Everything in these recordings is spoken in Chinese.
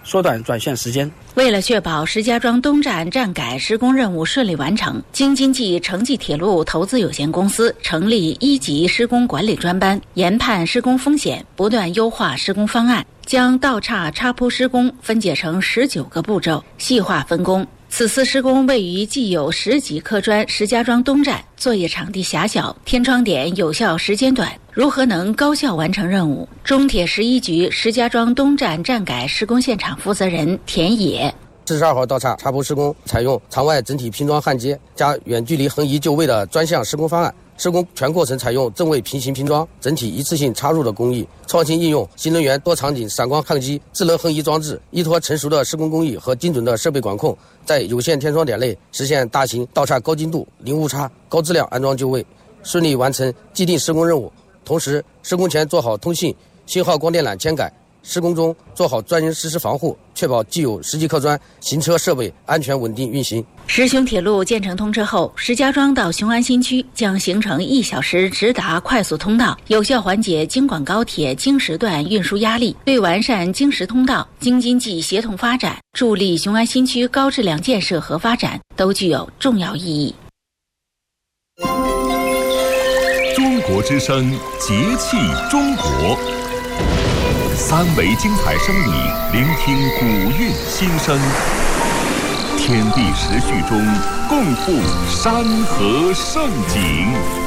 缩短转线时间。 为了确保石家庄东站站改施工任务顺利完成，京津冀城际铁路投资有限公司成立1级施工管理专班，研判施工风险，不断优化施工方案，将道岔插铺施工分解成19个步骤，细化分工。此次施工位于既有10级客专石家庄东站，作业场地狭小，天窗点有效时间短，如何能高效完成任务？中铁11局石家庄东站站改施工现场负责人田野 42号道岔插铺施工采用场外整体拼装焊接加远距离横移就位的专项施工方案，施工全过程采用正位平行拼装、整体一次性插入的工艺，创新应用新能源多场景闪光焊机、智能横移装置，依托成熟的施工工艺和精准的设备管控，在有限天窗点内实现大型道岔高精度、零误差、高质量安装就位，顺利完成既定施工任务。同时，施工前做好通信、信号光电缆迁改，施工中做好专人实施防护，确保既有10级客专行车设备安全稳定运行。 石雄铁路建成通车后，石家庄到雄安新区将形成1小时直达快速通道，有效缓解京广高铁京石段运输压力，对完善京石通道、京津冀协同发展、助力雄安新区高质量建设和发展都具有重要意义。 中国之声，节气中国，3维精彩声里聆听古韵心声，天地时序中共赴山河盛景。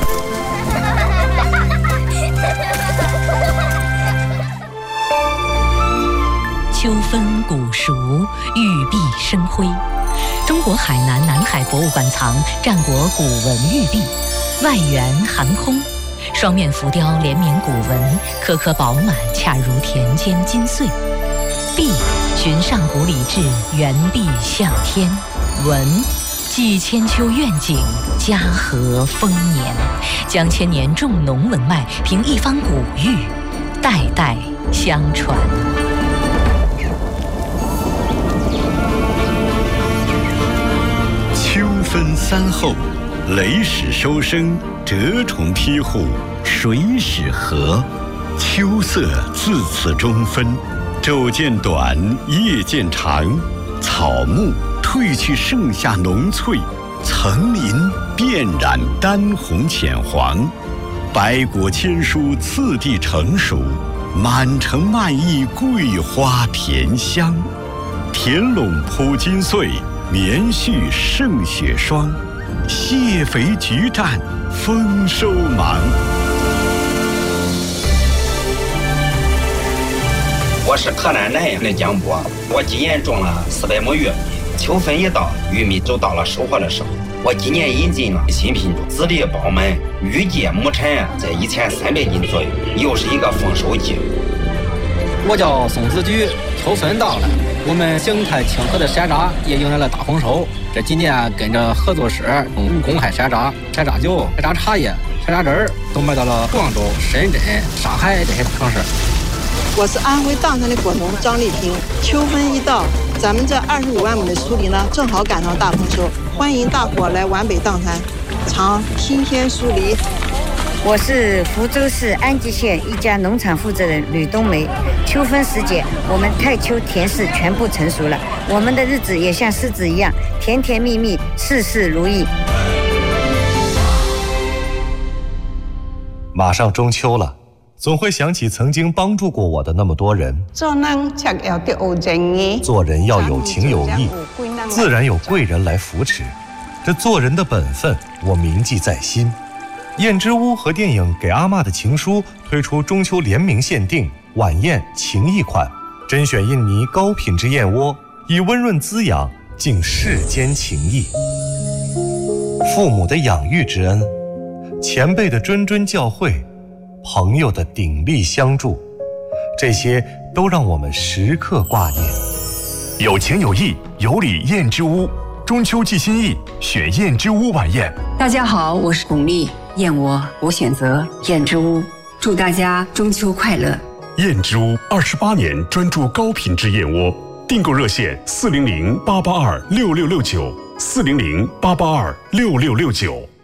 秋分古熟，玉璧生辉。中国海南南海博物馆藏战国古文玉璧，外圆含空，双面浮雕连绵古文，颗颗饱满，恰如田间金穗。璧寻上古礼制，圆璧向天；文寄千秋愿景，家和丰年，将千年重农文脉凭一方古玉，代代相传。 秋分3后，雷始收声，蛰虫披户，水始和。秋色自此中分，昼渐短，夜渐长，草木褪去盛夏浓翠，层林遍染丹红浅黄，百果千蔬次第成熟，满城漫溢桂花甜香，田垄铺金穗，棉絮胜雪霜，蟹肥菊绽，丰收忙。 我是河南南阳的江波，我今年种了400亩玉米，秋分一到，玉米就到了收获的时候。我今年引进了新品种，籽粒饱满，预计亩产在1300斤左右，又是一个丰收季。 我叫宋子举，秋分到了，我们景泰清河的山楂也迎来了大丰收。这几年跟着合作社公开山楂、山楂酒、山楂茶叶、山楂汁儿都卖到了广州、深圳、上海这些大城市。 我是安徽砀山的果农张丽萍。秋分一到，咱们这25万亩的黍梨呢，正好赶上大丰收，欢迎大伙来皖北砀山尝新鲜黍梨。 我是福州市安吉县一家农场负责人吕冬梅。秋分时节，我们太丘田氏全部成熟了，我们的日子也像狮子一样甜甜蜜蜜，事事如意。 马上中秋了，总会想起曾经帮助过我的那么多人。做人要有情有义，自然有贵人来扶持，这做人的本分我铭记在心。燕之屋和电影《给阿嬷的情书》推出中秋联名限定晚宴情谊款，甄选印尼高品质燕窝，以温润滋养敬世间情谊。父母的养育之恩，前辈的谆谆教诲，朋友的鼎力相助，这些都让我们时刻挂念。 有情有义，有礼燕之屋，中秋寄心意，选燕之屋晚宴。 大家好，我是巩俐，燕窝我选择燕之屋，祝大家中秋快乐。 燕之屋28年专注高品质燕窝，订购热线400-882-6669，400-882-6669。